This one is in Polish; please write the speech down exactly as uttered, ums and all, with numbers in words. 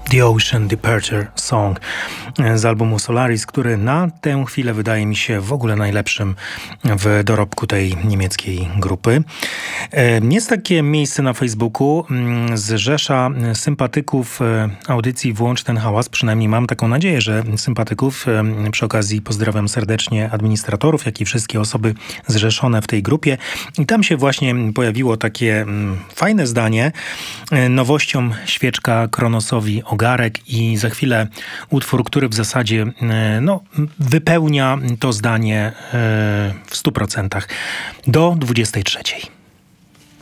The Ocean Departure Song z albumu Solaris, który na tę chwilę wydaje mi się w ogóle najlepszym w dorobku tej niemieckiej grupy. Jest takie miejsce na Facebooku, zrzesza sympatyków audycji Włącz ten hałas, przynajmniej mam taką nadzieję, że sympatyków. Przy okazji pozdrawiam serdecznie administratorów, jak i wszystkie osoby zrzeszone w tej grupie. I tam się właśnie pojawiło takie fajne zdanie: nowością świeczka Kronosowi ogarek, i za chwilę utwór, który w zasadzie no, wypełnia to zdanie w stu procentach do dwudziestej trzeciej.